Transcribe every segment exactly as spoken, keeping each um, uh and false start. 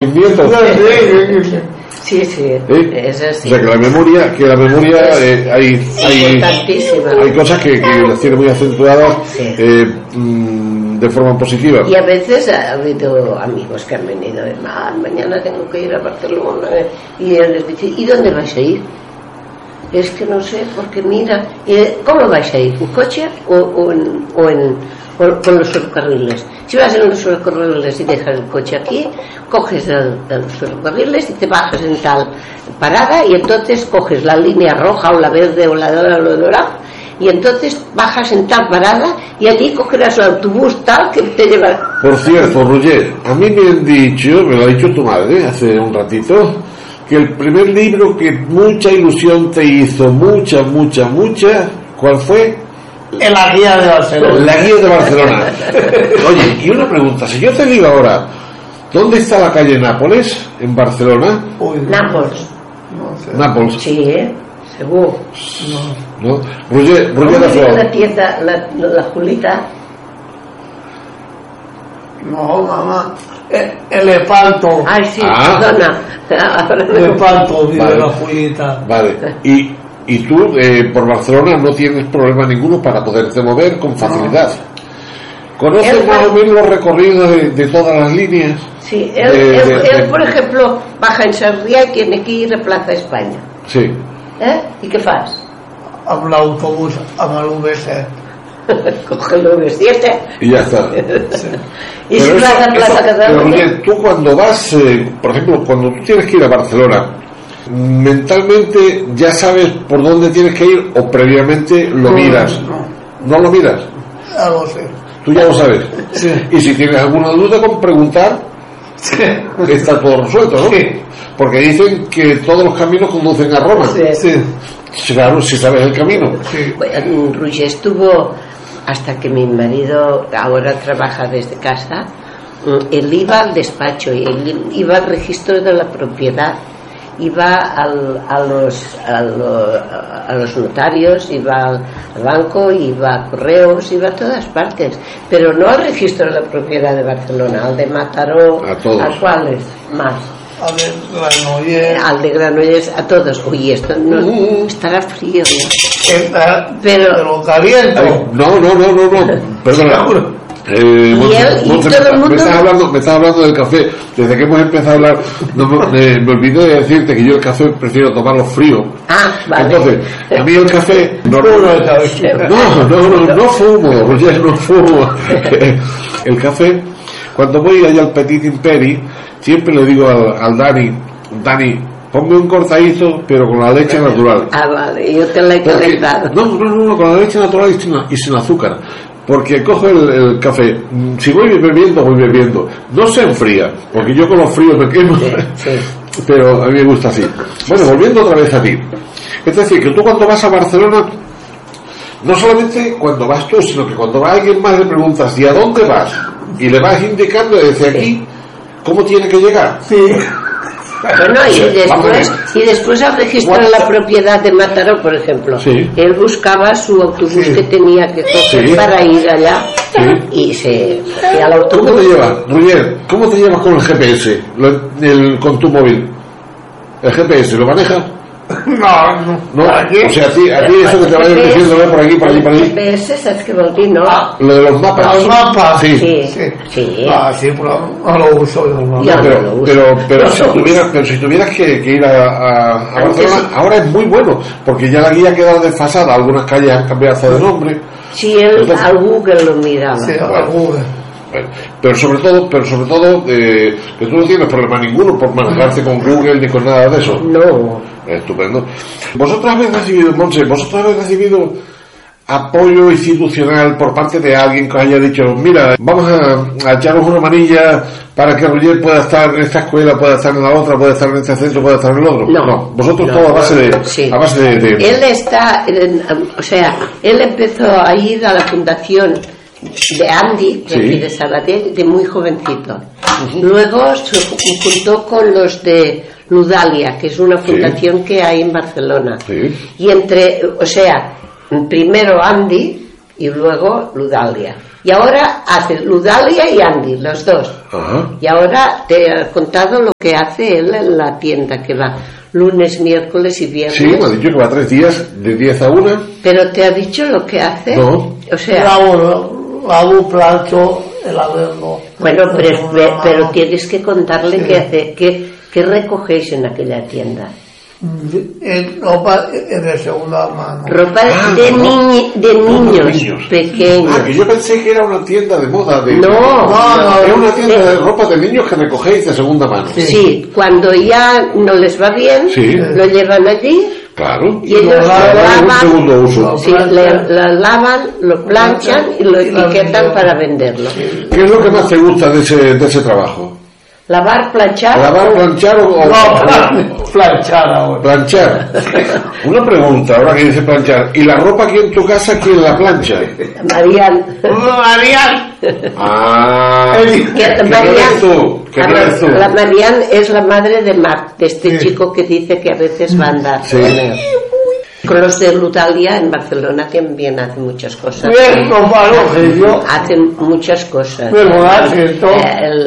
nietos. Sí, sí, ¿Eh? es así. O sea que la memoria, que la memoria eh, hay, hay, hay cosas que, que las tiene muy acentuadas, sí. eh, mm, de forma positiva. Y a veces ha habido amigos que han venido de ah, mañana tengo que ir a Barcelona, y él les dice, ¿y dónde vais a ir? Es que no sé, porque mira, ¿cómo vais a ir? ¿En coche o, o, en, o, en, o con los ferrocarriles? Si vas en los ferrocarriles y dejas el coche aquí, coges el, los ferrocarriles y te bajas en tal parada y entonces coges la línea roja o la verde o la dorada y entonces bajas en tal parada y allí cogerás el autobús tal que te lleva. Por cierto, Roger, a mí me han dicho, me lo ha dicho tu madre hace un ratito, que el primer libro que mucha ilusión te hizo, mucha, mucha, mucha, ¿cuál fue? La guía de Barcelona. La guía de Barcelona. Oye, y una pregunta, si yo te digo ahora, ¿dónde está la calle Nápoles en Barcelona? Uy, Nápoles. No sé. Nápoles. Sí, ¿eh? Seguro. No. ¿No? Roger, Roger ¿Cómo de Flor. la tienda, la, la Julita? No, mamá. Elefanto. Ay, sí, ah. perdona. Elefanto, vive vale. la Julita. Vale. Y, y tú, eh, por Barcelona, no tienes problema ninguno para poderte mover con facilidad. No. ¿Conoces él, más o menos los recorridos de, de todas las líneas? Sí, él, de, él, de, él de, por ejemplo, baja en Sarriá y tiene que ir a Plaza España. Sí. ¿Eh? ¿Y qué fas? Amb l'autobús, amb l'U B set. Coge el U B siete y ya está. Sí. Y si Plaza, Plaza Cataluña. Pero tú cuando vas, eh, por ejemplo, cuando tú tienes que ir a Barcelona, mentalmente ya sabes por dónde tienes que ir o previamente lo no, miras. No. ¿No lo miras? Ya lo sé. Tú ya lo sabes. Sí. Y si tienes alguna duda con preguntar, sí. Está todo resuelto, ¿no? Sí. Porque dicen que todos los caminos conducen a Roma. Sí. Sí. Claro, si sabes el camino. Sí. Bueno, Roger estuvo hasta que mi marido ahora trabaja desde casa. Él iba al despacho, él iba al registro de la propiedad, iba al, a, los, a, lo, a los notarios, iba al, al banco, iba a correos, iba a todas partes, pero no al registro de la propiedad de Barcelona, al de Mataró, a todos. ¿A cuáles más? Al de Granollers. Al de Granollers, a todos. Oye, esto no, uh, estará frío, ¿no? Está, pero, pero caliente. No, no, no, no, no. Perdona. Eh, y Monse, él y Monse, todo me, el mundo me estás hablando, me estás hablando del café. Desde que hemos empezado a hablar, no, me, me olvidé de decirte que yo el café prefiero tomarlo frío. Ah, vale. Entonces, a mí el café no, no, no, no, no, no fumo, Roger, no fumo. El café, cuando voy allá al Petit Imperi, siempre le digo al, al Dani, Dani, ponme un cortadito, pero con la leche natural. Ah, vale, yo te la he calentado. No, no, no, con la leche natural y sin, y sin azúcar. Porque cojo el, el café, si voy bebiendo, voy bebiendo. No se enfría, porque yo con los fríos me quemo. Sí, sí. Pero a mí me gusta así. Bueno, volviendo otra vez a ti. Es decir, que tú cuando vas a Barcelona, no solamente cuando vas tú, sino que cuando va alguien más le preguntas, ¿y a dónde vas? Y le vas indicando desde aquí cómo tiene que llegar. Sí. Bueno, y después, y después al registrar la propiedad de Mataró, por ejemplo, sí. Él buscaba su autobús sí. que tenía que coger sí. para ir allá sí. y se hacía el autobús. ¿Cómo te llevas, Roger? ¿Cómo te llevas con el G P S, lo, el, con tu móvil? ¿El G P S lo manejas? No, no. ¿No? O sea, a ti, a ti eso que te vayan diciendo por aquí, por aquí, por aquí. G P S, ¿sabes qué vol dir, no? Ah, lo de los mapas. Los mapas. Sí. Sí. Sí. sí. Ah, sí, pero no lo uso yo. No, ya pero, no lo uso. pero, pero, no si tuvieras, pero si tuvieras que, que ir a, a, a Barcelona, sí. ahora es muy bueno, porque ya la guía ha quedado desfasada, algunas calles han cambiado hasta de nombre. Sí, él Entonces, al Google lo miraba. Sí, bueno. al Google. Pero sobre todo, pero sobre todo eh, que tú no tienes problema ninguno por manejarte con Google ni con nada de eso. No. Estupendo. ¿Vosotros habéis recibido, Monse, vosotros habéis recibido apoyo institucional por parte de alguien que os haya dicho, mira, vamos a, a echaros una manilla para que Roger pueda estar en esta escuela, pueda estar en la otra, pueda estar en este centro, pueda estar en el otro? No. no. Vosotros no, todo a base de... Sí. A base de, de... Él está, o sea, él empezó a ir a la fundación de Andy, de, sí. de Sabadell, de muy jovencito. Uh-huh. Luego se juntó con los de Ludalia, que es una fundación sí. que hay en Barcelona. Sí. Y entre, o sea, primero Andy y luego Ludalia. Y ahora hace Ludalia y Andy, los dos. Ajá. Y ahora te he contado lo que hace él en la tienda, que va lunes, miércoles y viernes. Sí, me ha dicho que va tres días, de diez a una. Pero te ha dicho lo que hace. No. O sea, Lavo, lavo, plancho, el averno. bueno, pero, pero, pero tienes que contarle qué hace, qué, qué recogéis en aquella tienda. En ropa en de segunda mano. Ropa Ah, de, no. niñi- de Ropa de niños, niños. pequeños. Ah, que yo pensé que era una tienda de moda. De... No, no, no. Es una tienda de- de ropa de niños que recogéis de segunda mano. Sí, cuando ya no les va bien, Sí. lo llevan allí Claro. y ellos Lo lo lavan, un lavan, segundo uso. sí, le- lo lavan, lo planchan y lo Y lo etiquetan venden. para venderlo. ¿Qué es lo que más te gusta de ese, de ese trabajo? Lavar, planchar. ¿Lavar, planchar o, o- No, o- plan- planchar ahora. planchar? Una pregunta, ahora que dice planchar. ¿Y la ropa aquí en tu casa quién la plancha? Marian. Marian. Ah, El- ¿qué Que- crees tú? ¿Qué a crees ver, tú? la Marian es la madre de Marc, de este Sí. chico que dice que a veces va a andar Sí. con él. Con los de Lutalia en Barcelona también hacen muchas cosas. Bien, compadre, que yo. Hacen muchas cosas. Pero hace todo. Eh, el,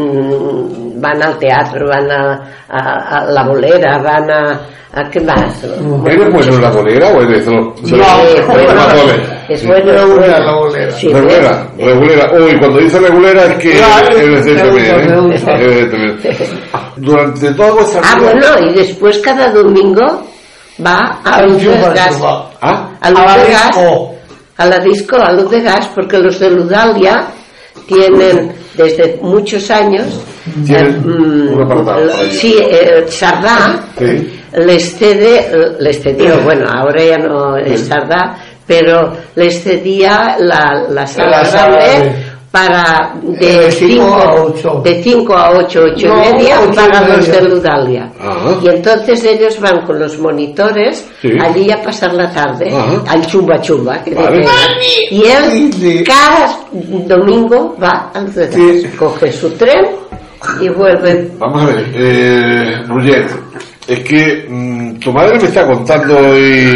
mm, van al teatro, van a, a- a la bolera, van a, a ¿qué más? ¿Eres bueno en la bolera o eres de los de No, los- Sí, de bueno, los matones? es bueno, Regulera, bueno. la bolera. Sí, Regulera, regulera. Uy, cuando dice regulera es que Claro, eres de me temer, gusta, me ¿eh? gusta. Eres de temer. Durante toda vuestra Ah, vida... bueno, y después cada domingo va a Luz de Gas. ¿Ah? A Luz A la de Gas. disco. A la disco, a Luz de Gas, porque los de Ludalia tienen desde muchos años. Tienen eh, mm, un apartado l- para ello. Sí, eh, Sardá Sí. les cede, les cedió, bueno, ahora ya no es Sardá, pero les cedía la, la sala La sala grande de- para de de cinco a cinco ocho. de cinco a ocho, ocho No, y media ocho y para los media. de Ludalia. Ajá. Y entonces ellos van con los monitores Sí. allí a pasar la tarde Ajá. al chumba chumba que Vale. dicen. Y él Sí, sí. cada domingo va al Luz de Gas, Sí. coge su tren y vuelve. Vamos a ver, eh, Roger, es que mm, tu madre me está contando y...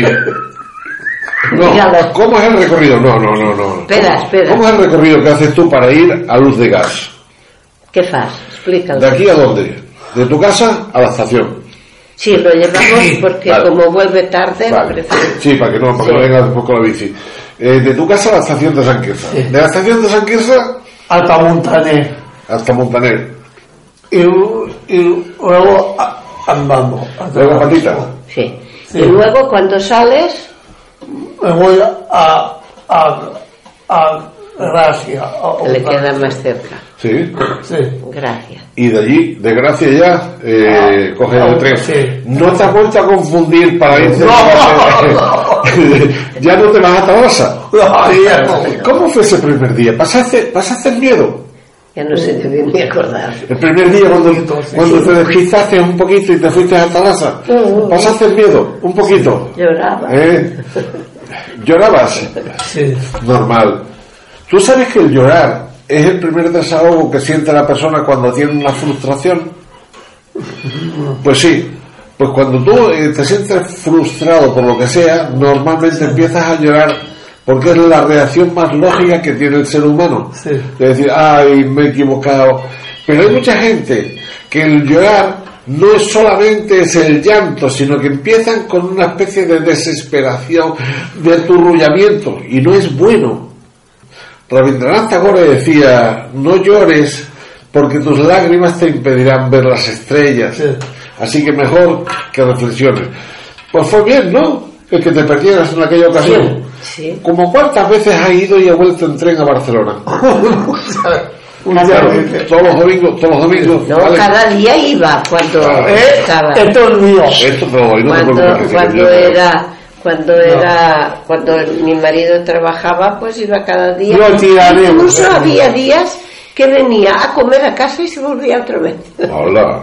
No, Dígalo. ¿cómo es el recorrido? No, no, no, no. Espera, espera. ¿Cómo es el recorrido que haces tú para ir a Luz de Gas? ¿Qué fas? Explícalo. ¿De aquí a dónde? ¿De tu casa a la estación? Sí, lo llevamos porque Vale. como vuelve tarde, Vale. prefiero- Sí, para que no, para que no Sí. vengas después con la bici. Eh, de tu casa a la estación de San Quirze. Sí. De la estación de San Quirze Hasta Montaner. hasta Montaner. Y, y luego a- andando. hasta Luego la- patita. Sí. Sí. Y luego cuando sales, Me voy a, a, a Gracia. a- te le queda más cerca. Sí. Sí. Gracias. Y de allí, de Gracia ya, eh, Ah, coges el ah, tren. sí. No te has vuelto a confundir para irte. No. Ya no te vas a Tabasa. Ay, ya no. ¿Cómo fue ese primer día? ¿Pasaste, pasaste miedo? Ya no se debe ni acordar. El primer día cuando, Entonces, cuando sí. te desquistaste un poquito y te fuiste a Tabasa. ¿Pasaste miedo? Un poquito. Lloraba. ¿Eh? ¿Llorabas? Sí. Normal. ¿Tú sabes que el llorar es el primer desahogo que siente la persona cuando tiene una frustración? Pues sí. Pues cuando tú eh, te sientes frustrado por lo que sea, normalmente empiezas a llorar porque es la reacción más lógica que tiene el ser humano. Sí. De decir, ay, me he equivocado. Pero hay mucha gente que el llorar no es solamente es el llanto, sino que empiezan con una especie de desesperación, de aturrullamiento, y no es bueno. Rabindranath Tagore decía, no llores porque tus lágrimas te impedirán ver las estrellas. Sí. Así que mejor que reflexiones. Pues fue bien, ¿no? El que te perdieras en aquella ocasión. Sí. ¿Como cuántas veces has ido y has vuelto en tren a Barcelona? Claro, todos los domingos, todos los domingos. No, ¿vale? cada día iba cuando ¿Eh? estaba. Esto es mío. Esto te lo doy, no te Cuando, preocupes, que cuando yo- era cuando era cuando mi marido trabajaba, pues iba cada día. Yo tiraré, Incluso mujer. había días que venía a comer a casa y se volvía otra vez. Hola.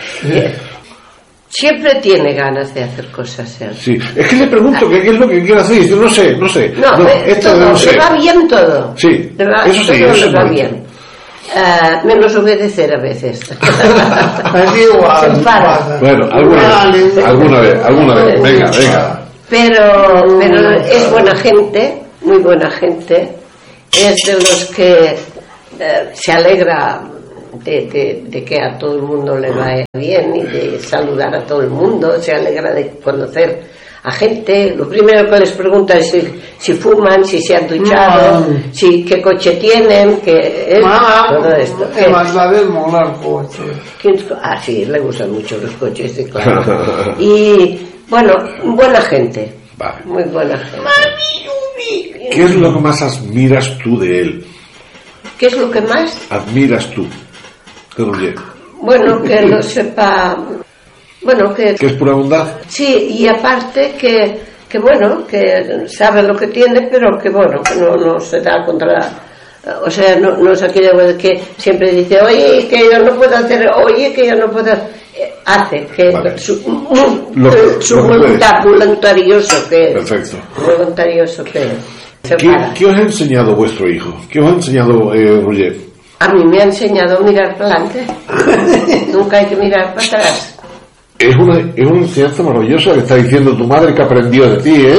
Siempre tiene ganas de hacer cosas él. Sí, es que le pregunto que qué es lo que quiere hacer y dice, no sé, no sé. No, eh, esto todo, no sé. le va bien todo. Sí, Le va- eso sí, todo eso le es va bonito. bien. Ah, menos obedecer a veces. Es igual. Se enfada. Bueno, alguna Vale. vez, alguna vez, alguna vez. Venga, venga. Pero, pero es buena gente, muy buena gente, es de los que eh, se alegra de, de, de que a todo el mundo le vaya bien y de saludar a todo el mundo, se alegra de conocer a gente. Lo primero que les pregunta es si, si fuman, si se han duchado, no. si qué coche tienen, que es no, todo esto. Es más la del molar coche. Ah, sí, le gustan mucho los coches, sí, claro. Y bueno, buena gente. Vale. Muy buena gente. ¿Qué es lo que más admiras tú de él? ¿Qué es lo que más? Admiras tú de Roger. Bueno, que lo sepa. Bueno, que... ¿Que es pura bondad? Sí, y aparte que, que bueno, que sabe lo que tiene, pero que bueno, que no, no se da contra... O sea, no, no es aquello que siempre dice, oye, que yo no puedo hacer, oye, que yo no puedo... Hace, que vale. su, lo que, su lo voluntad, voluntarioso que es. Perfecto. Voluntarioso que es. ¿Qué, ¿Qué os ha enseñado vuestro hijo? ¿Qué os ha enseñado eh, Roger? A mí me ha enseñado a mirar para adelante. Nunca hay que mirar para atrás. Es una, es una enseñanza maravillosa que está diciendo tu madre que aprendió de ti, ¿eh?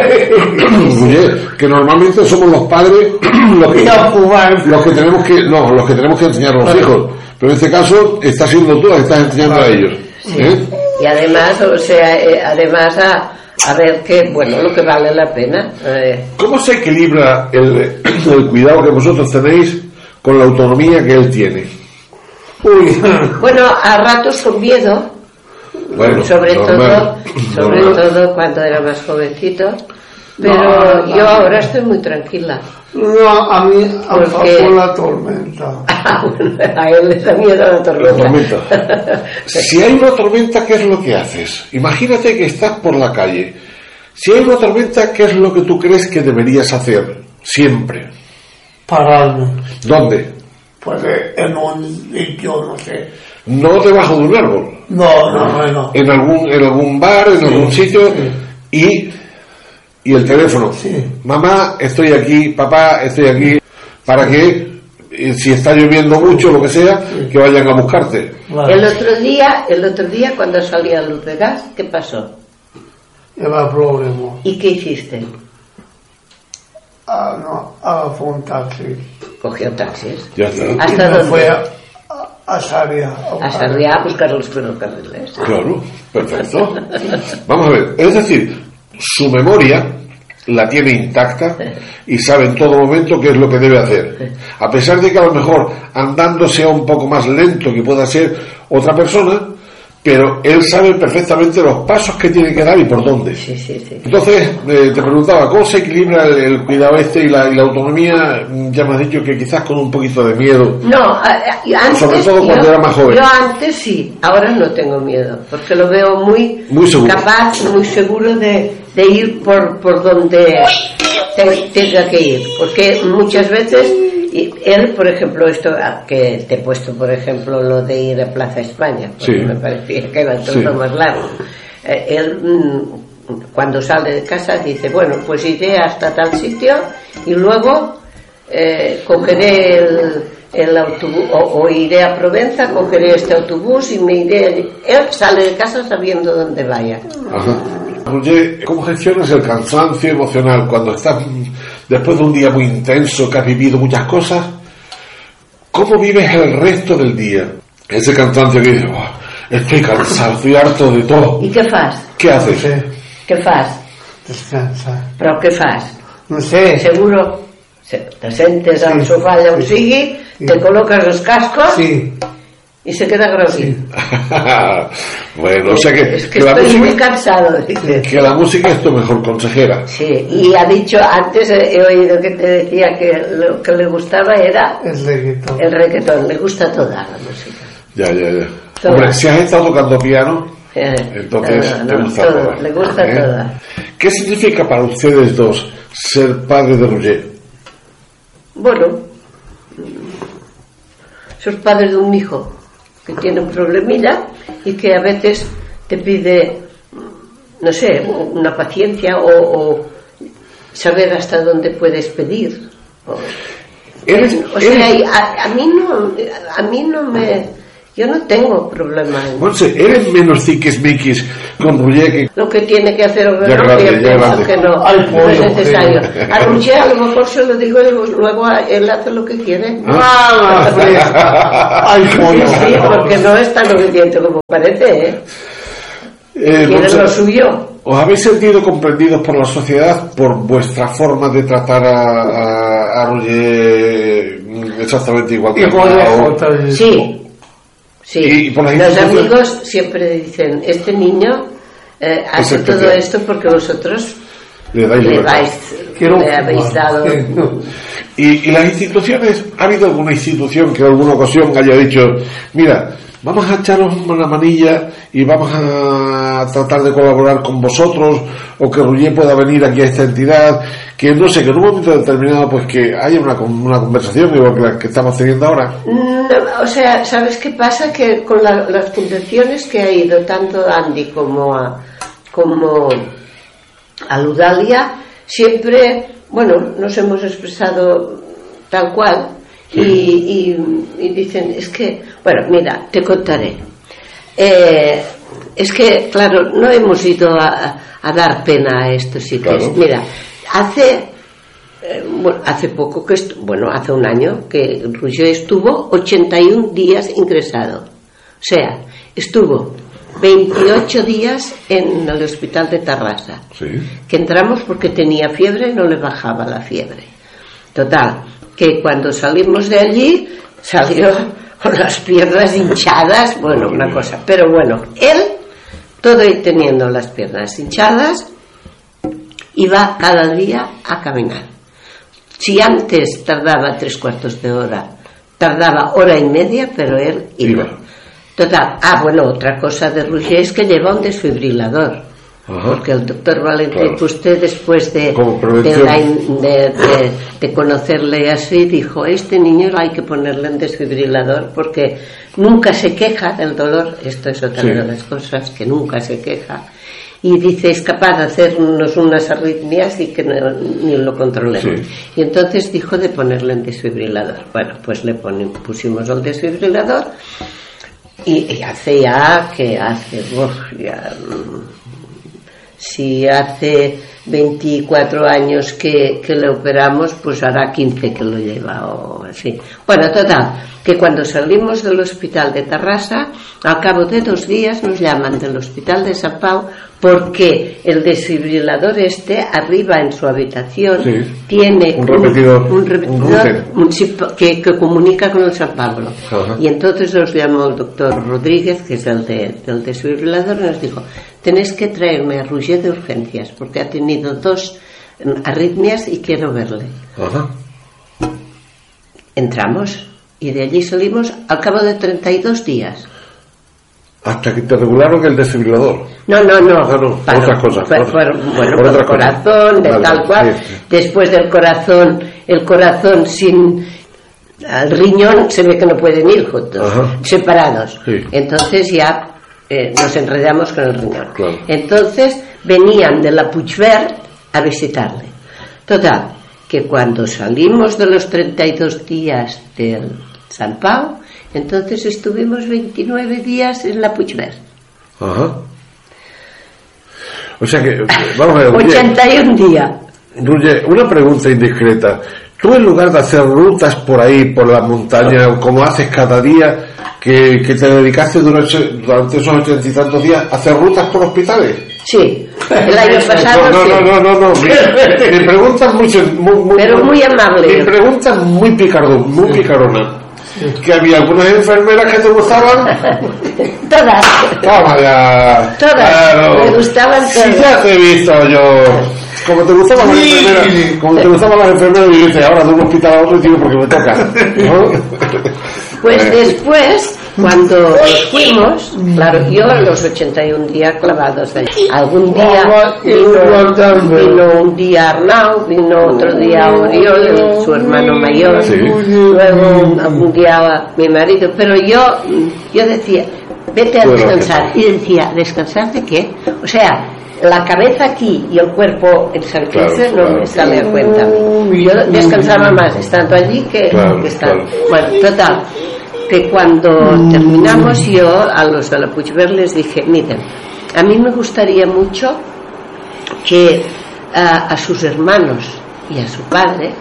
Roger, que normalmente somos los padres los que, los que tenemos que no, los que tenemos que enseñar a los hijos. Pero en este caso está siendo tú la que estás enseñando a ellos. ¿eh? Sí. Y además, o sea, eh, además a, a ver que, bueno, lo que vale la pena. Eh. ¿Cómo se equilibra el, el cuidado que vosotros tenéis con la autonomía que él tiene? Uy. Bueno, a ratos con miedo. Bueno, sobre normal, todo, sobre normal. todo cuando era más jovencito. Pero no, no, yo no. ahora estoy muy tranquila. No, a mí, a Porque... por la tormenta. A él le da miedo la tormenta. La tormenta. Si hay una tormenta, ¿qué es lo que haces? Imagínate que estás por la calle. Si hay una tormenta, ¿qué es lo que tú crees que deberías hacer? Siempre. Pararme. ¿Dónde? Pues eh, en un sitio, no sé. No debajo de un árbol. No, no, no. En algún, en algún bar, en Sí, algún sitio. sí. Y, y el teléfono. Sí. Mamá, estoy aquí. Papá, estoy aquí. Para que, eh, si está lloviendo mucho, lo que sea, Sí. que vayan a buscarte. Vale. El otro día, el otro día cuando salía luz de gas, ¿qué pasó? Lleva problema. ¿Y qué hiciste? Ah, no, a un taxi. Cogió taxis. Ya está. ¿Hasta Y me dónde? fue a, a, a Sarria. A Sarriá a buscar los ferrocarriles. Claro, perfecto. Vamos a ver, es decir, su memoria la tiene intacta y sabe en todo momento qué es lo que debe hacer. A pesar de que a lo mejor andando sea un poco más lento que pueda ser otra persona, pero él sabe perfectamente los pasos que tiene que dar y por dónde. Sí, sí, sí. Entonces, eh, te preguntaba, ¿cómo se equilibra el, el cuidado este y la, y la autonomía? Ya me has dicho que quizás con un poquito de miedo. No, a- a- antes, Sobre todo cuando yo, era más joven. Yo antes sí, ahora no tengo miedo, porque lo veo muy, Muy seguro. capaz, muy seguro de, de ir por, por donde te- tenga que ir. Porque muchas veces, y él, por ejemplo, esto ah, que te he puesto, por ejemplo, lo de ir a Plaza España, porque Sí. me parecía que era el trozo Sí. más largo. Eh, él, mm, cuando sale de casa, dice, bueno, pues iré hasta tal sitio y luego eh, cogeré el, el autobús, o, o iré a Provenza, cogeré este autobús y me iré. Él sale de casa sabiendo dónde vaya. Ajá. Oye, ¿cómo gestionas el cansancio emocional cuando estás mm, después de un día muy intenso, que has vivido muchas cosas? ¿Cómo vives el resto del día? Ese cansancio que dices, "Oh, estoy cansado, estoy harto de todo". ¿Y qué fas? ¿Qué No haces? sé, ¿Qué fas? descansa. Però què fas? No sé. Seguro se- te sentes al Sí. sofà allà on Sí. sigui, Sí. te col·loques els cascos Sí, y se queda grosito. Bueno, o sea que, Es que, que la estoy muy música, cansado, dice. que la música es tu mejor consejera. Sí, y ha dicho, antes he, he oído que te decía que lo que le gustaba era es reggaetón. el reggaetón, le gusta toda la música. Ya, ya, ya. Toda. Hombre, si has estado tocando piano, Eh, entonces no, no, te no, gusta todo, toda. le gusta ¿Eh? toda. ¿Qué significa para ustedes dos ser padre de Roger? Bueno, sos padre de un hijo que tiene un problemilla y que a veces te pide, no sé, una paciencia o, o saber hasta dónde puedes pedir. O, Eres, o sea, eres- y a, a mí no, a mí no me, Yo no tengo problema. Monse, ¿eres menos tiquismiquis con Roger que...? Lo que tiene que hacer o Ya grande, yo ya pienso grande. que no, Ay, no es pollo, necesario. sí. A Roger a lo mejor se lo digo y luego a- él hace lo que quiere. ¡Ah, hombre! ¡Ay, Sí, pollo! sí, porque no es tan obediente como parece, ¿eh? Eh, Quiere Monse, lo suyo. ¿os habéis sentido comprendidos por la sociedad por vuestra forma de tratar a, a, a Roger exactamente igual que Y a pollo, Mao? otra vez. Sí, sí. Y por las Los instituciones- amigos siempre dicen, este niño eh, hace especial. todo esto porque vosotros Le dais le, libertad. vais, Quiero le habéis fumar. dado... Sí, no. ¿Y, y las instituciones, ha habido alguna institución que en alguna ocasión haya dicho, mira, vamos a echaros una manilla y vamos a tratar de colaborar con vosotros, o que Roger pueda venir aquí a esta entidad, que no sé, que en un momento determinado pues que haya una, con- una conversación igual que la que estamos teniendo ahora? No, o sea, ¿sabes qué pasa? Que con la- las fundaciones que ha ido tanto Andy como a, como a Ludalia, siempre, bueno, nos hemos expresado tal cual y, y- y dicen, es que, bueno, mira, te contaré. Eh, es que, claro, no hemos ido a, a dar pena a estos sitios. Claro. Mira, hace eh, bueno, hace poco que estu- bueno, hace un año que Roger estuvo ochenta y un días ingresado. O sea, estuvo veintiocho días en el hospital de Tarrasa. Sí. Que entramos porque tenía fiebre y no le bajaba la fiebre. Total, que cuando salimos de allí salió con las piernas hinchadas, bueno, una cosa. Pero bueno, él, todo y teniendo las piernas hinchadas, iba cada día a caminar. Si antes tardaba tres cuartos de hora, tardaba hora y media, pero él iba. Iba. Total, ah, bueno, otra cosa de Roger es que lleva un desfibrilador. Ajá. Porque el doctor Valentín, Claro. pues usted después de, Como de, prevención. la in- de, de- de conocerle así, dijo, este niño hay que ponerle un desfibrilador porque nunca se queja del dolor, esto es otra Sí. de las cosas, que nunca se queja, y dice, es capaz de hacernos unas arritmias y que no- ni lo controlemos. Sí. Y entonces dijo de ponerle un desfibrilador. Bueno, pues le poni- pusimos el desfibrilador y, y hace ya que hace, uf, ya, mm, si hace veinticuatro años que, que le operamos, pues hará quince que lo lleva o así. Bueno, total, que cuando salimos del hospital de Tarrasa, al cabo de dos días nos llaman del hospital de San Pau porque el desfibrilador este arriba en su habitación Sí. tiene Un repetidor, un, un repetidor router. un chip que, que comunica con el San Pablo. Ajá. Y entonces nos llamó el doctor Rodríguez, que es el de, del desfibrilador, y nos dijo, tenéis que traerme a Roger de urgencias, porque ha tenido dos mm, arritmias y quiero verle. Ajá. Entramos y de allí salimos al cabo de treinta y dos días. Hasta que te regularon el desfibrilador. No, no, no. Ah, no, Para- otras cosas, fue- otras- fueron, bueno, por por el otras cosas. corazón, de Vale, tal cual. sí, sí. Después del corazón, el corazón sin al riñón se ve que no pueden ir juntos, Ajá. separados. Sí. Entonces ya eh, nos enredamos con el riñón. Claro. Entonces venían de la Puigverd a visitarle. Total, que cuando salimos de los treinta y dos días del San Pau, entonces estuvimos veintinueve días en la Puigverd. Ajá. O sea que, vamos a ver, Roger, ochenta y un días. Roger, una pregunta indiscreta. Tú, en lugar de hacer rutas por ahí, por la montaña, como haces cada día, que, que te dedicaste durante, durante esos ochenta y tantos días a hacer rutas por hospitales? Sí, el año pasado No, sí. no, no, no, no. Mi, mi pregunta es muy, sen- muy, muy- Pero muy amable. Mi pregunta es muy picardo, muy picarona. Que había algunas enfermeras que te gustaban. Todas, Toma ya. todas, Claro. me gustaban Si todas. ya te he visto yo. Como te gustaban las Sí. enfermeras, como te gustaban las enfermeras, y dices, ahora de un hospital a otro y digo porque me toca. ¿No? Pues Eh, después, cuando nos fuimos, claro, yo los ochenta y un días clavados allí. Algún día vino, vino un día Arnau, vino otro día Oriol, el- su hermano mayor, Sí. luego un, un día mi marido, pero yo, yo decía, vete a Bueno, descansar. Y decía, ¿descansar de qué? O sea, la cabeza aquí y el cuerpo en San Quince Claro, no claro. me sale a cuenta. Yo descansaba más estando allí que, Claro, que estando. claro. Bueno, total, que cuando terminamos yo a los de la Puigverd les dije, miren, a mí me gustaría mucho que a, a sus hermanos y a su padre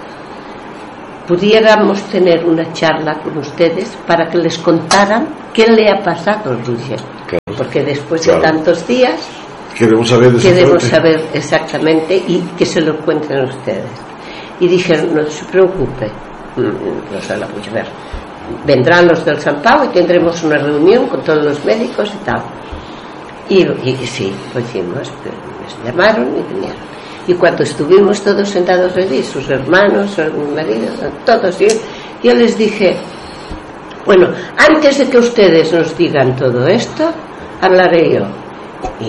pudiéramos tener una charla con ustedes para que les contaran qué le ha pasado a Roger, claro, porque después claro. de tantos días queremos saber, queremos saber exactamente y que se lo cuenten ustedes. Y dijeron, no se preocupe, los de la Puigverd, vendrán los del Sant Pau y tendremos una reunión con todos los médicos y tal. Y, y, y sí, pues hicimos, nos llamaron y vinieron. Y cuando estuvimos todos sentados allí, sus hermanos, mi marido, todos, yo, yo les dije, bueno, antes de que ustedes nos digan todo esto, hablaré yo. Y,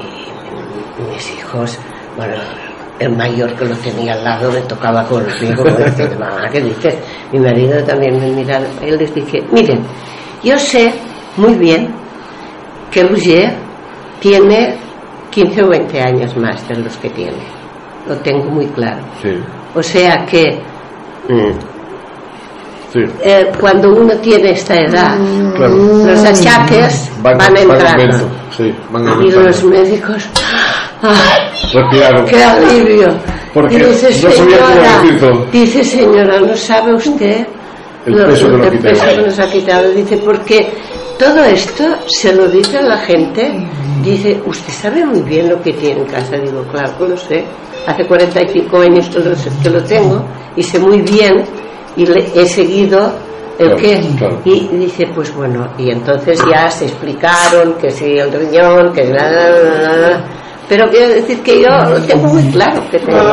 y, y mis hijos, bueno, el mayor que lo tenía al lado me tocaba conmigo, como decía, mamá, ¿qué dices? Mi marido también me miraba, y les dije, miren, yo sé muy bien que Roger tiene quince o veinte años más de los que tiene. Lo tengo muy claro. Sí. O sea que mm, sí. eh, cuando uno tiene esta edad, claro. los achaques van, van entrando. Sí, van y los médicos, respiraron. ¡Qué alivio! Porque y dice, no señora, dice, señora, ¿no sabe usted el peso, lo, que, el peso que nos ha quitado? Dice, porque todo esto se lo dice a la gente. Dice, usted sabe muy bien lo que tiene en casa. Digo, claro que lo sé. Hace cuarenta y cinco años que lo, que lo tengo y sé muy bien y le, he seguido el claro, qué. Claro. Y dice, pues bueno, y entonces ya se explicaron que sí, el riñón, que la, la, la, la. Pero quiero decir que yo lo tengo muy claro que tengo.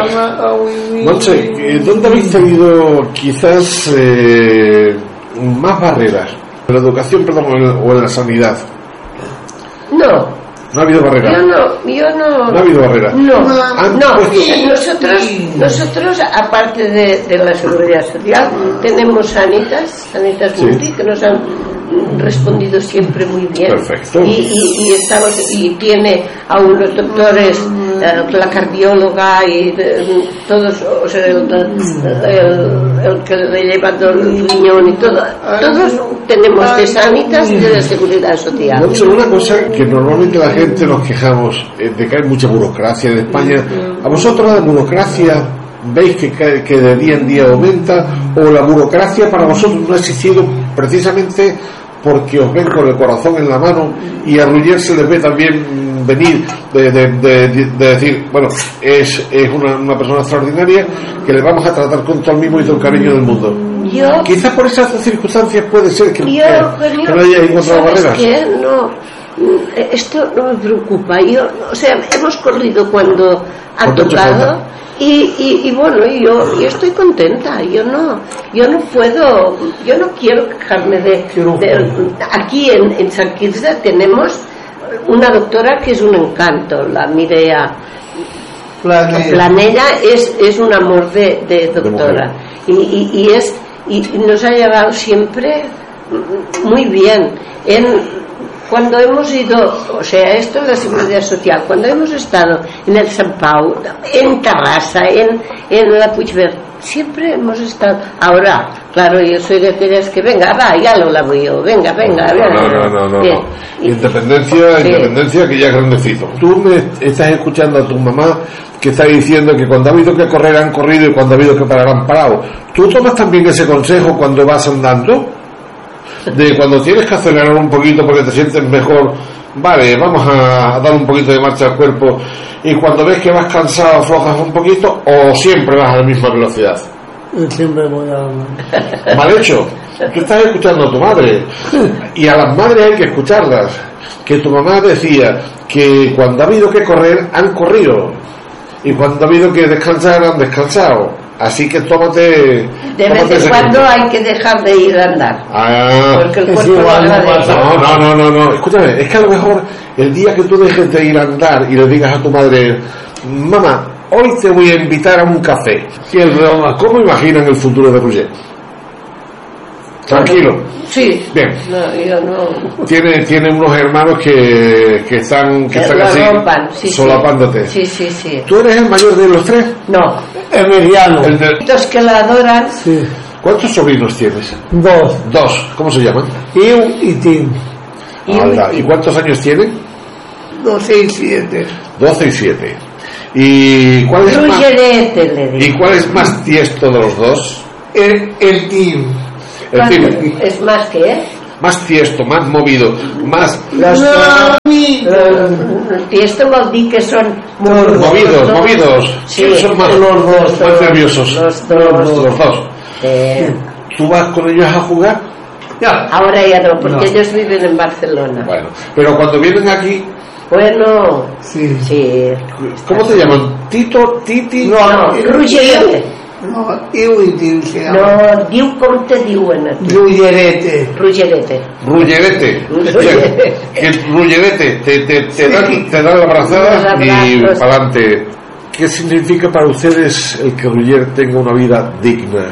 Montse, ¿dónde habéis tenido quizás eh, más barreras? ¿En la educación, perdón, o en la sanidad? No. No ha habido barrera. Yo no, yo no. No ha habido barrera. No, no. Pues, nosotros, nosotros aparte de, de la seguridad social, tenemos Sanitas, Sanitas sí. Multi, que nos han respondido siempre muy bien. Perfecto. Y, y, y estamos y tiene a unos doctores, eh, la cardióloga y eh, todos, o sea, el, el, el que le lleva el riñón y todo, todos tenemos de Sanitas y de la seguridad social. No sé, una cosa que normalmente la gente nos quejamos eh, de que hay mucha burocracia en España. ¿A vosotros la burocracia veis que, que de día en día aumenta, o la burocracia para vosotros no ha existido precisamente porque os ven con el corazón en la mano y a Roger se les ve también venir de, de, de, de decir, bueno, es, es una, una persona extraordinaria que le vamos a tratar con todo el mismo y todo el cariño del mundo? Yo, quizás por esas circunstancias puede ser que, yo, que, que no haya encontrado barreras. ¿Qué? No, esto no me preocupa. Yo, o sea, hemos corrido cuando ha tocado y, y, y bueno, yo, yo estoy contenta. Yo no, yo no puedo, yo no quiero quejarme de, de aquí en, en Sant Quirze tenemos una doctora que es un encanto, la Mireia Planella, Planella es, es un amor de, de doctora y, y, y es y nos ha llevado siempre muy bien. En cuando hemos ido, o sea, esto es la seguridad social, cuando hemos estado en el Sant Pau, en Terrassa, en, en la Puigverd, siempre hemos estado. Ahora, claro, yo soy de aquellas que venga, va, ya lo lavo yo, venga, venga. No, no, no, no, no. Independencia, sí. Independencia, que ya es grandecito. Tú me estás escuchando a tu mamá que está diciendo que cuando ha habido que correr han corrido y cuando ha habido que parar han parado. ¿Tú tomas también ese consejo cuando vas andando? De cuando tienes que acelerar un poquito porque te sientes mejor, vale, vamos a dar un poquito de marcha al cuerpo, y cuando ves que vas cansado aflojas un poquito, o siempre vas a la misma velocidad. Siempre voy a... Mal hecho. Tú estás escuchando a tu madre y a las madres hay que escucharlas. Que tu mamá decía que cuando ha habido que correr han corrido y cuando ha habido que descansar han descansado. Así que tómate... De vez en cuando hay que dejar de ir a andar. Ah, porque el cuerpo lo agradece. No, no, no, no, no. Escúchame, es que a lo mejor el día que tú dejes de ir a andar y le digas a tu madre, mamá, hoy te voy a invitar a un café. ¿Cómo imaginan el futuro de Roger? Tranquilo. Sí. Bien. No, yo no. Tiene, tiene unos hermanos que, que están, que están así, sí, solapándote. Sí, sí, sí. ¿Tú eres el mayor de los tres? No. Emiliano. El de... Los que la adoran. Sí. ¿Cuántos sobrinos tienes? Dos. Dos. ¿Cómo se llaman? Iu y Tim. Anda. ¿Y cuántos años tienen? Doce y siete. Doce y siete. ¿Y cuál es más, Rugerete, le digo. ¿y cuál es más tiesto de los dos? El, el Tim. El Tim. Es más que él. Más tiesto, más movido, más Los No, dos. mi- Los- Tiesto vol dir que son muy movidos, los dos. movidos. Sí, ¿Quiénes son más, los dos, más los- nerviosos? Los dos. Los dos. Eh, ¿Tú vas con ellos a jugar? Ya. ahora ya no, porque No. ellos viven en Barcelona. Bueno, pero cuando vienen aquí, Bueno, Sí. sí. ¿cómo te llaman? ¿Tito? ¿Titi? No, No, Rugerete. No, Iu y Tim se llama. No, diu com te diuen aquí. Rugerete. Rugerete. Rullerete. Rullerete. El rullerete. Te, te, te, dan, te dan la abrazada Los y abrazos. para adelante. ¿Qué significa para ustedes el que Ruller tenga una vida digna?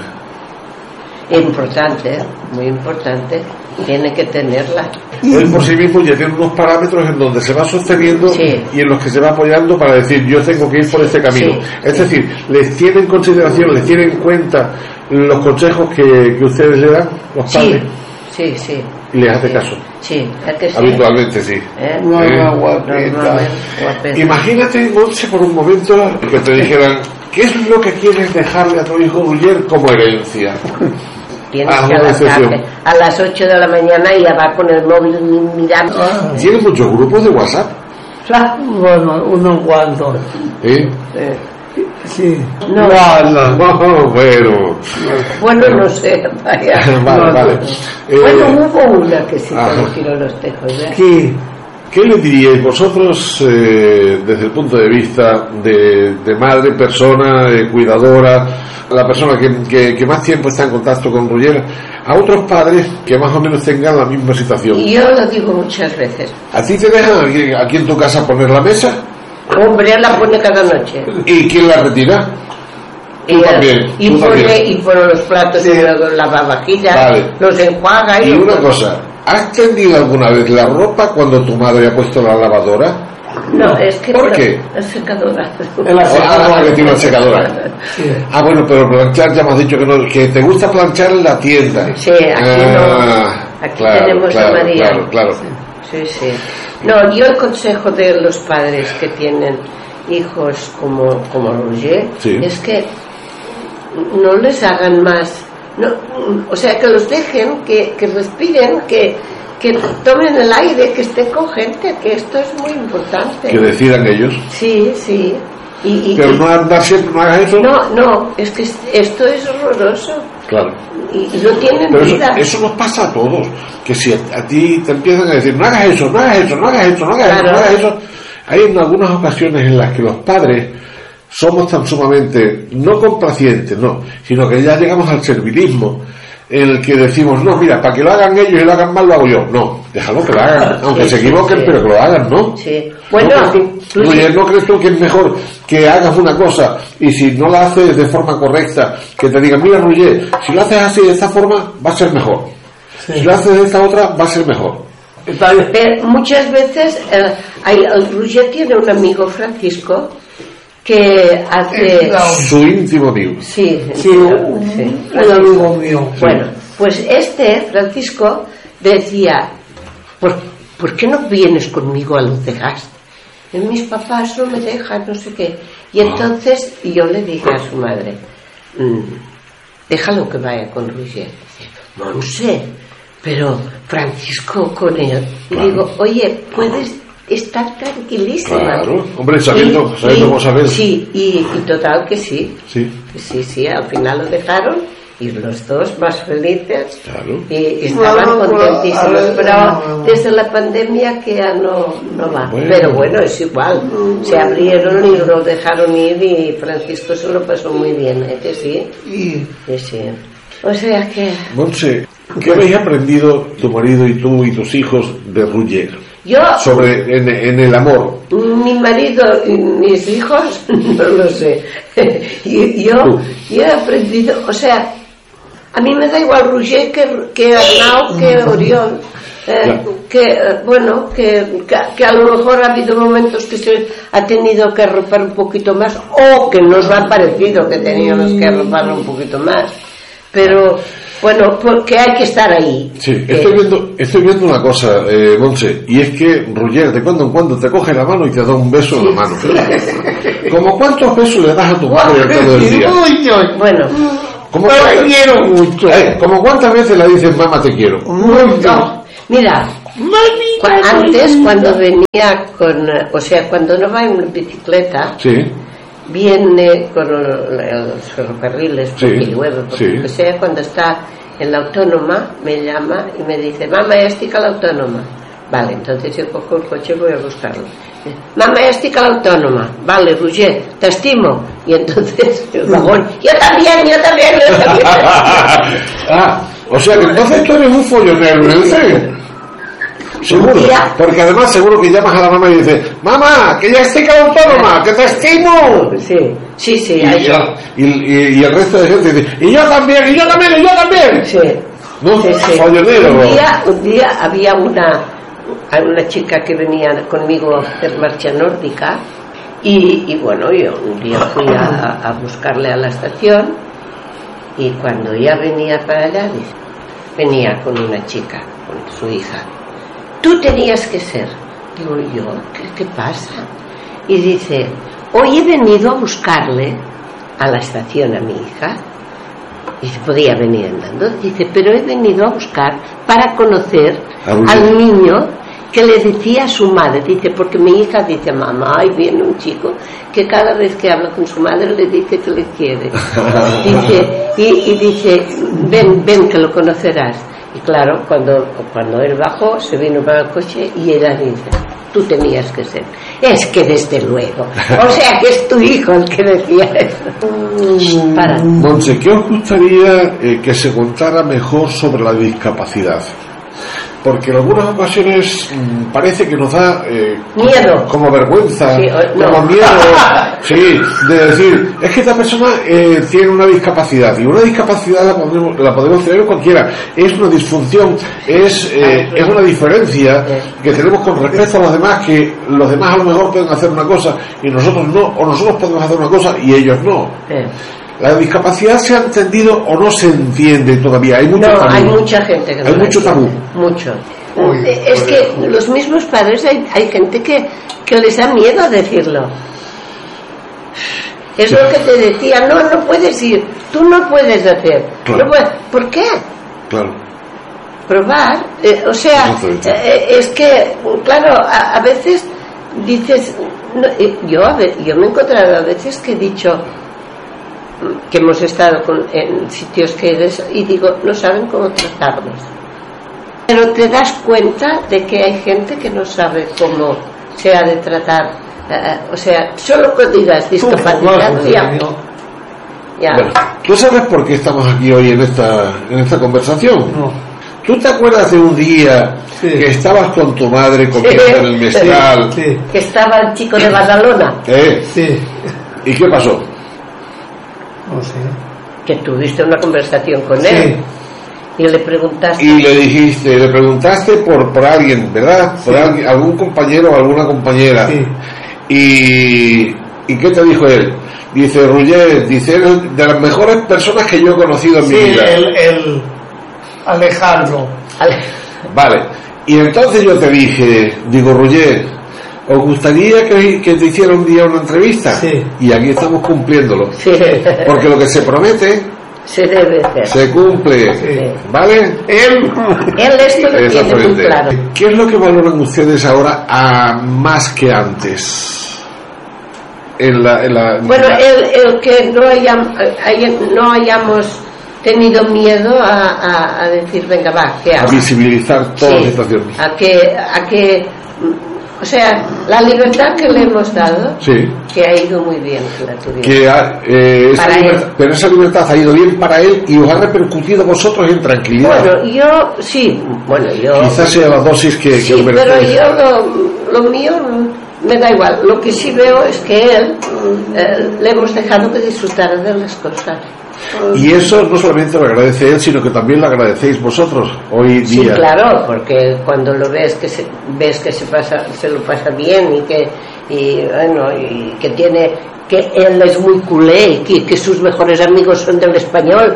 Importante, muy importante. Tiene que tenerla. Él por sí mismo ya tiene unos parámetros en donde se va sosteniendo Sí. y en los que se va apoyando para decir yo tengo que ir por este camino. Sí, es sí. decir, les tiene en consideración, les tiene en cuenta los consejos que, que ustedes le dan, los Sí, padres, sí, sí. y les hace caso. Sí, ¿a que sí? Habitualmente sí. ¿Eh? No, Eh, no, guapeta. Normalmente, guapeta. Imagínate, Montse, por un momento que te dijeran ¿qué es lo que quieres dejarle a tu hijo Ruller como herencia? Tienes Ah, que una adaptarte. excepción. A las ocho de la mañana y ya va con el móvil mirando. Ah, ¿Tiene muchos grupos de WhatsApp? bueno, unos cuantos. ¿Eh? Eh, Sí. No. Guarda. Oh, bueno. Bueno, no sé, vaya. Vale, No, vale. Eh, Bueno, hubo una que sí ajá. que me tiró los tejos, ¿eh? Sí. ¿Qué le diríais vosotros eh, desde el punto de vista de, de madre, persona, eh, cuidadora, la persona que, que, que más tiempo está en contacto con Ruller, a otros padres que más o menos tengan la misma situación? Y yo lo digo muchas veces. ¿A ti te dejan aquí, aquí en tu casa poner la mesa? Hombre, él la pone cada noche. ¿Y quién la retira? Tú Y, también, y tú pone, también. y pone los platos Sí. en la lavavajillas, Vale. los enjuaga y, Y los una pone. cosa, ¿has tendido alguna vez la ropa cuando tu madre ha puesto la lavadora? No, es que ¿Por no, qué? es secadora. En la Ah, que tiene una secadora. Sí. Ah, bueno, pero planchar ya me has dicho que no, que te gusta planchar en la tienda. Sí, aquí Ah, no. Aquí claro, tenemos claro, a María. Claro, claro. Sí, sí. No, yo el consejo de los padres que tienen hijos como, como Roger Sí. es que no les hagan más. No, o sea, que los dejen, que, que respiren, que, que tomen el aire, que estén con gente, que esto es muy importante. Que decidan ellos. Sí, sí. Y, y- Pero y- no andar siempre, no hagas eso. no, no, es que esto es horroroso Claro. y, y no tienen Pero eso, vida. eso nos pasa a todos. Que si a, a ti te empiezan a decir, no hagas eso, no hagas eso, no hagas eso, no hagas eso, Claro. no hagas eso. Hay en algunas ocasiones en las que los padres somos tan sumamente, no complacientes, no, sino que ya llegamos al servilismo, en el que decimos, no, mira, para que lo hagan ellos y lo hagan mal, lo hago yo. No, déjalo que lo hagan, aunque Sí, se sí, equivoquen, sí. pero que lo hagan, ¿no? Sí. Bueno, ¿No crees tú, tú Roger, sí. ¿no crees tú que es mejor que hagas una cosa y si no la haces de forma correcta, que te digan, mira, Roger, si lo haces así de esta forma, va a ser mejor. Sí. Si lo haces de esta otra, va a ser mejor. Está bien. Pero muchas veces eh, hay, el Roger tiene un amigo Francisco que hace Claro. Su íntimo amigo. sí, Sí, un, sí, un amigo mío. bueno, pues este Francisco decía, ¿por, ¿por qué no vienes conmigo a los de gas? Y mis papás no me dejan, no sé qué. Y entonces yo le dije a su madre, "Mm, déjalo que vaya con Roger". Dice, no, no sé, pero Francisco con él. Y Claro. digo, oye, puedes estar tranquilísima. Claro, hombre, sabiendo, Y- sabiendo y- cómo saber. Sí, y, y total que sí. Sí, Sí, sí, al final lo dejaron y los dos más felices claro. y, y estaban Bueno, contentísimos. bueno, Pero no, no. desde la pandemia que ya no, no va. Bueno. Pero bueno, es igual. Se abrieron y lo dejaron ir y Francisco se lo pasó muy bien, ¿eh? Que sí, Y que sí. O sea que Montse, ¿qué habéis aprendido tu marido y tú y tus hijos de Roger? yo, Sobre, en, en el amor. mi marido y mis hijos, no lo sé. Y yo, Tú. yo he aprendido, o sea, a mí me da igual Roger que, que Arnau, que Oriol. Eh, Ya. que eh, bueno que, que, que a lo mejor ha habido momentos que se ha tenido que arropar un poquito más o que nos ha parecido que teníamos que arroparlo un poquito más, pero bueno, porque hay que estar ahí. Sí, estoy viendo, estoy viendo una cosa, eh, Montse, y es que Roger de cuando en cuando te coge la mano y te da un beso en la mano. ¿Cómo cuántos besos le das a tu madre al cabo del día? Bueno, ¿Cómo, te quiero mucho. Eh, ¿Cómo cuántas veces le dices mamá te quiero? no, mira, cu- antes cuando venía con, eh, o sea, cuando no va en bicicleta, Sí, viene con el- los ferrocarriles, porque Sí, llueve, porque sí. lo que sea, cuando está en la autónoma, me llama y me dice, mamá, ya estoy a la autónoma. Vale, entonces yo cojo el coche y voy a buscarlo. Mamá, ya estoy a la autónoma. Vale, Roger, te estimo. Y entonces el vagón, yo también, yo también, yo también. ah, o sea que entonces tú eres un follonero en el tren. Seguro, Tía. porque además seguro que llamas a la mamá y dices, mamá, que ya estoy con la autónoma, que te estimo. Sí, sí, sí. Y, hay- ya- y, y- y el resto de gente dice, y yo también, y yo también, y yo también. sí. ¿No? Sí, sí. Follonero. Un día, un día había una, una chica que venía conmigo a hacer marcha nórdica y, y bueno, yo un día fui a, a buscarle a la estación y cuando ya venía para allá, dice, venía con una chica, con su hija. Tú tenías que ser. Digo yo, ¿qué, qué pasa? Y dice, hoy he venido a buscarle a la estación a mi hija. Dice, podía venir andando. Dice, pero he venido a buscar para conocer A Roger. al niño que le decía a su madre. Dice, porque mi hija dice, mamá, ahí viene un chico que cada vez que habla con su madre le dice que le quiere. Dice, y, y dice, ven, ven que lo conocerás. Y claro, cuando, cuando él bajó, se vino para el coche y ella dice, tú tenías que ser. Es que desde luego. O sea que es tu hijo el que decía eso. Para. Montse, ¿qué os gustaría eh, que se contara mejor sobre la discapacidad? Porque en algunas ocasiones mmm, parece que nos da eh, Miedo. como vergüenza, Sí, o- no. como miedo, sí, de decir, es que esta persona eh, tiene una discapacidad, y una discapacidad la podemos, la podemos tener cualquiera, es una disfunción, es, eh, es una diferencia que tenemos con respecto a los demás, que los demás a lo mejor pueden hacer una cosa y nosotros no, o nosotros podemos hacer una cosa y ellos no. Eh. ¿La discapacidad se ha entendido o no se entiende todavía? Hay mucho No, tabú. hay mucha gente que no Hay la mucho tabú. entiende. Mucho. Uy, Eh, es por que eso. los mismos padres, hay, hay gente que, que les da miedo a decirlo. Es Sí. lo que te decía, no, no puedes ir, tú no puedes hacer. Claro. No puedes- ¿Por qué? Claro. Probar. Eh, o sea, Exactamente. eh, es que, claro, a, a veces dices, no, eh, yo, a ver, yo me he encontrado a veces que he dicho mm, que hemos estado con- en sitios que eres y digo, no saben cómo tratarnos. Pero te das cuenta de que hay gente que no sabe cómo se ha de tratar. eh, o sea, solo que digas discapacidad, ya. ya. Bueno, ¿tú sabes por qué estamos aquí hoy en esta, en esta conversación? No. ¿Tú te acuerdas de un día Sí. que estabas con tu madre comiendo Sí. en el mezcal? Sí, Que estaba el chico de Badalona, ¿Eh? sí. ¿Y qué pasó? No sé. que tuviste una conversación con Sí. él y le preguntaste. Y le dijiste, le preguntaste por, por alguien, ¿verdad? Por Sí. alguien, algún compañero o alguna compañera. Sí. Y, ¿y qué te dijo él? Dice, Roger, dice, eres de las mejores personas que yo he conocido en Sí, mi vida. el, el Alejandro. Al- Vale. Y entonces yo te dije, digo, Roger, ¿os gustaría que, que te hiciera un día una entrevista? Sí. Y aquí estamos cumpliéndolo. Sí, Porque lo que se promete, se debe hacer. se cumple. Sí. ¿Vale? Él. Él esto lo tiene muy Exactamente. claro. ¿Qué es lo que valoran ustedes ahora a más que antes? En la, en la, Bueno, la- el, el que no, hayam- hay- no hayamos tenido miedo a, a- a decir, venga, va, ¿qué a hago? visibilizar toda Sí, la situación. a que, a que, mm, o sea, la libertad que le hemos dado, Sí. que ha ido muy bien que la tuvimos. Que ha- eh, esa Para libertad- él. pero esa libertad ha ido bien para él y os ha repercutido a vosotros en tranquilidad. Bueno, yo, sí, bueno, yo... Quizás sea la dosis que, que Sí, os pero merecéis. yo lo, lo mío me da igual. Lo que sí veo es que él eh, le hemos dejado que disfrutara de las cosas. Y eso no solamente lo agradece él, sino que también lo agradecéis vosotros hoy Sí, día. claro, porque cuando lo ves que se, ves que se pasa, se lo pasa bien y que y bueno y que tiene que él es muy culé y que, que sus mejores amigos son del Español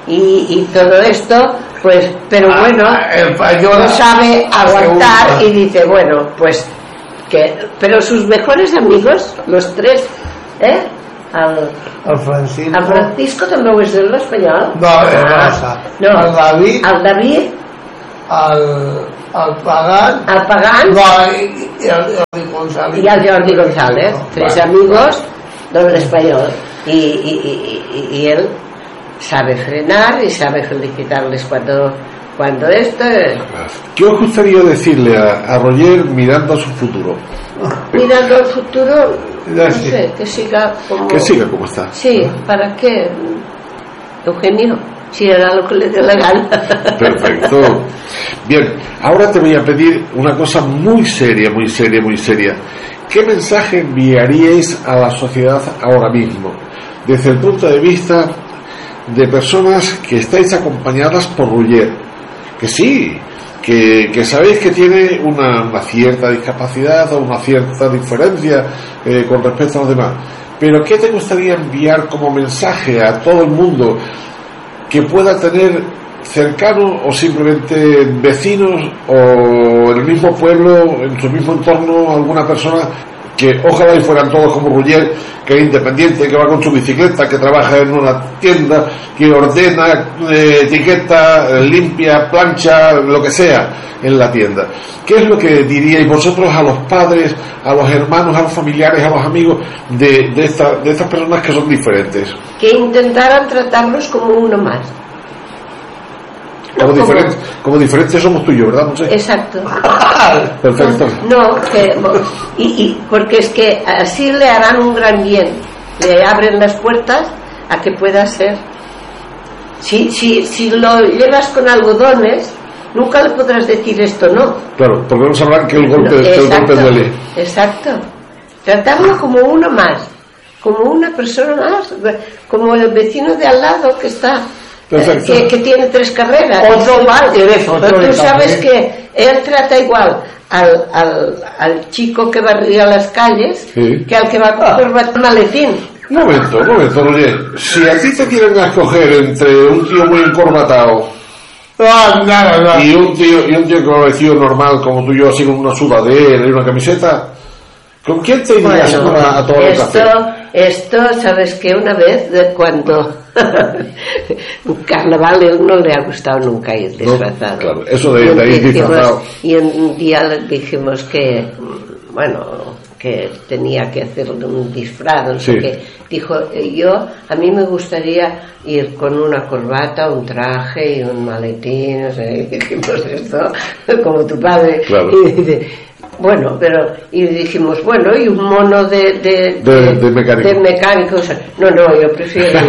y, y todo esto, pues, pero bueno, no sabe aguantar y dice, bueno, pues, que, pero sus mejores amigos, los tres, ¿eh? Al, al Francisco. Al Francisco també ho és de l'espanyol? No, de Rosa. No, al David. Al David. Al, al Pagán. Al Pagán. No, y, y al Jordi González. Y al Jordi González. No, tres vale. Amigos del español. Y, y, y, y él sabe frenar y sabe felicitarles cuando, cuando esto. ¿Qué os gustaría decirle a, a Roger mirando a su futuro? Mirando al futuro, no sé, que siga como... Que siga como está. Sí, ¿para qué? Eugenio, si era lo que le dio la gana. Perfecto. Bien, ahora te voy a pedir una cosa muy seria, muy seria, muy seria. ¿Qué mensaje enviaríais a la sociedad ahora mismo? Desde el punto de vista de personas que estáis acompañadas por Roger. Que sí... Que, que sabéis que tiene una, una cierta discapacidad o una cierta diferencia eh, con respecto a los demás, pero ¿qué te gustaría enviar como mensaje a todo el mundo que pueda tener cercanos o simplemente vecinos o en el mismo pueblo, en su mismo entorno, alguna persona que ojalá y fueran todos como Roger, que es independiente, que va con su bicicleta, que trabaja en una tienda, que ordena, eh, etiqueta, eh, limpia, plancha, lo que sea en la tienda? ¿Qué es lo que diríais vosotros a los padres, a los hermanos, a los familiares, a los amigos de, de, esta, de estas personas que son diferentes? Que intentaran tratarlos como uno más. Como, como, diferentes, como diferentes somos tú y yo, ¿verdad? No sé. Exacto. Perfecto. No, que, y, y porque es que así le harán un gran bien, le abren las puertas a que pueda ser. Si, si, si lo llevas con algodones, nunca le podrás decir esto, no. Claro, porque no sabrán que el golpe, no, exacto, que el golpe duele. Exacto. Tratarlo como uno más, como una persona más, como el vecino de al lado que está. Que, que tiene tres carreras. Otro igual, pero tú sabes que él trata igual al, al, al chico que barría las calles, sí, que al que va a coger un maletín. Un momento, un momento, oye, si a ti te quieren a escoger entre un tío muy encorbatado no, no, no. y un tío y un tío con vestido normal como tú y yo, así con una sudadera y una camiseta, ¿con quién te irías bueno, a, a tomar el café? Esto, sabes que una vez de cuando un carnaval no le ha gustado nunca ir disfrazado. No, claro, eso de, de ir disfrazado. Y un día le dijimos que, bueno, que tenía que hacerle un disfraz, no sé sí. qué. Dijo, yo, a mí me gustaría ir con una corbata, un traje y un maletín, no sé, dijimos esto, como tu padre. Claro. Y dice, bueno, pero y dijimos, bueno, y un mono de de, de, de, de mecánico. De mecánicos. No, no, yo prefiero.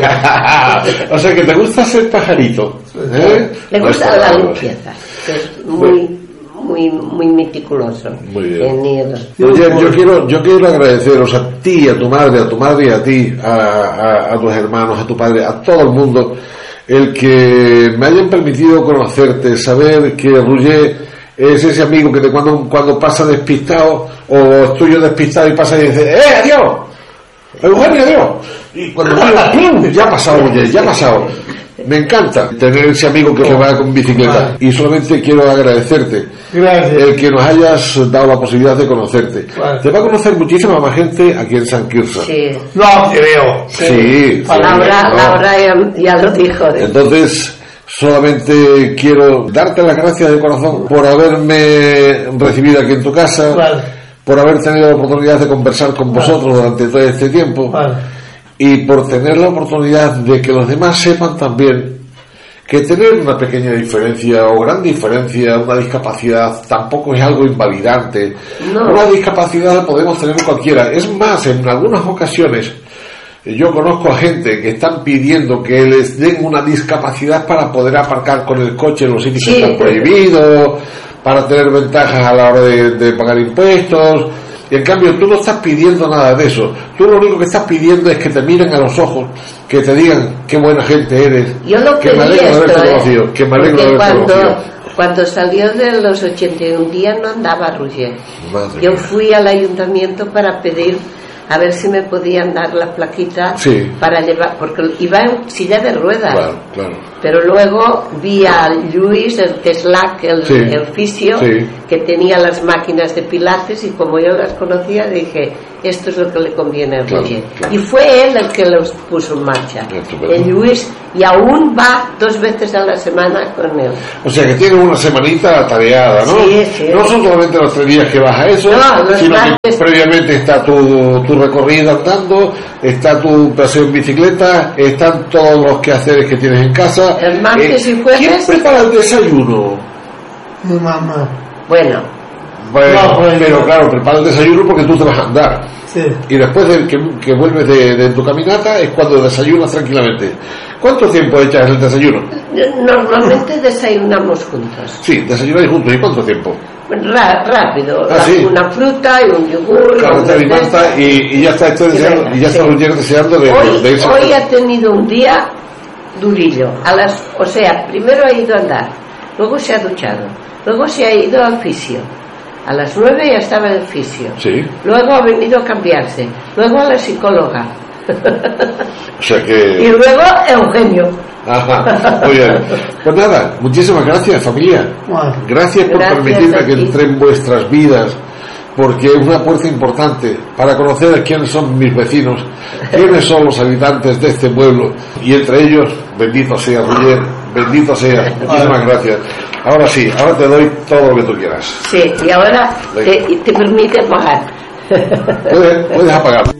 O sea, que te gusta ser pajarito. ¿Eh? Le gusta no la limpieza, que es muy, muy, muy meticuloso. Muy bien. En ir. Oye, yo quiero, yo quiero agradeceros a ti, a tu madre, a tu madre y a ti, a, a, a tus hermanos, a tu padre, a todo el mundo, el que me hayan permitido conocerte, saber que Roger es ese amigo que de cuando, cuando pasa despistado o estoy yo despistado y pasa y dice ¡eh, adiós! ¡Eugenio, adiós! Y cuando digo ¡pum! Ya ha pasado, Roger, ya ha pasado. Me encanta tener ese amigo que va con bicicleta y solamente quiero agradecerte Gracias. el que nos hayas dado la posibilidad de conocerte. Gracias. Te va a conocer muchísima más gente aquí en San Quirze. Sí. No creo. Sí. sí, sí Laura, no. Laura ya, ya lo dijo. ¿eh? Entonces solamente quiero darte las gracias de corazón por haberme recibido aquí en tu casa, vale. por haber tenido la oportunidad de conversar con vosotros vale. durante todo este tiempo vale. y por tener la oportunidad de que los demás sepan también que tener una pequeña diferencia o gran diferencia, una discapacidad, tampoco es algo invalidante. No. Una discapacidad la podemos tener cualquiera. Es más, en algunas ocasiones yo conozco a gente que están pidiendo que les den una discapacidad para poder aparcar con el coche en los sitios sí, que están prohibidos, para tener ventajas a la hora de, de pagar impuestos. Y en cambio tú no estás pidiendo nada de eso. Tú lo único que estás pidiendo es que te miren a los ojos, que te digan qué buena gente eres. Yo lo que me alegro de haberte ¿eh? conocido, que me alegro de haberte cuando, conocido. Cuando salió de los ochenta y un días no andaba Roger. Madre Yo mía. fui al ayuntamiento para pedir a ver si me podían dar la plaquita sí. para llevar, porque iba en silla de ruedas. Claro, claro. Pero luego vi a Luis, el Teslac, el, Sí. el fisio, Sí. que tenía las máquinas de pilates, y como yo las conocía, dije, esto es lo que le conviene a Claro, Roger. claro. Y fue él el que los puso en marcha. Estupendo. El Luis, y aún va dos veces a la semana con él. O sea que tienes una semanita atareada, ¿no? Sí, sí. No son solamente los tres días que vas a eso, No, los sino martes. que previamente está tu, tu recorrido andando, está tu paseo en bicicleta, están todos los quehaceres que tienes en casa. El martes y jueves. ¿Quién prepara el desayuno? Mi mamá. Bueno, Bueno, No, pues, pero claro, prepara el desayuno porque tú te vas a andar. Sí. Y después de que, que vuelves de, de tu caminata es cuando desayunas tranquilamente. ¿Cuánto tiempo echas el desayuno? normalmente desayunamos juntos. Sí, desayunáis juntos. ¿Y cuánto tiempo? Ra- rápido, Ah, la- sí. una fruta y un yogur. Claro, un te alimentas cerveza. y, y ya está, estoy Y deseando, venga, y ya está sí. Roger deseando de, Hoy, de irse. hoy ha tenido un día durillo. A las, o sea, primero ha ido a andar, luego se ha duchado, luego se ha ido al fisio. A las nueve ya estaba en el fisio. Sí. Luego ha venido a cambiarse. Luego a la psicóloga. O sea Y que... luego Eugenio. Ajá, muy bien. Pues nada, muchísimas gracias, familia. Bueno, Gracias por Gracias permitirme a que ti. entre en vuestras vidas, porque es una puerta importante para conocer quiénes son mis vecinos, quiénes son los habitantes de este pueblo, y entre ellos, bendito sea Roger, bendito sea. Muchísimas gracias. Ahora sí, ahora te doy todo lo que tú quieras. Sí, y ahora te, te permite pagar. Puedes, puedes apagar.